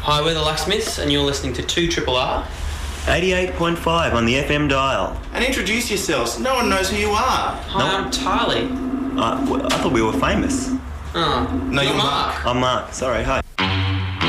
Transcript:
Hi, we're the Locksmiths, and you're listening to 2RRR. 88.5 on the FM dial. And introduce yourselves. No one knows who you are. Hi, I'm Tylee. I thought we were famous. Oh, No, you're Mark. I'm Mark. Sorry, hi.